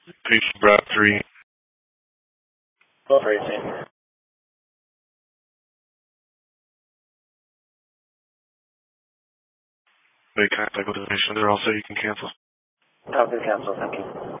Patient Brad 3. Well, racing. Make contact with the patient. They're all set. You can cancel. Copy, cancel. Thank you.